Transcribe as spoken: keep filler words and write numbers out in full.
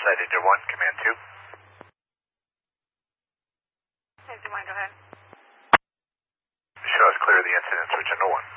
Site India one, Command two. India one, go ahead. Show us clear of the incident, switch into one.